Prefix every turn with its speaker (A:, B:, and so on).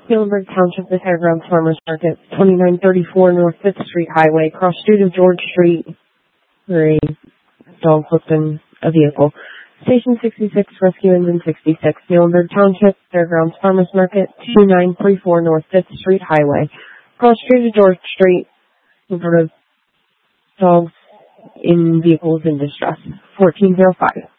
A: Muhlenberg Township, the Fairgrounds Farmers Market, 2934 North 5th Street Highway, cross street of George Street, where a dog hooked in a vehicle. Station 66, Rescue Engine 66, Muhlenberg Township, Fairgrounds Farmers Market, 2934 North 5th Street Highway, cross street of George Street, sort of dogs in vehicles in distress, 1405.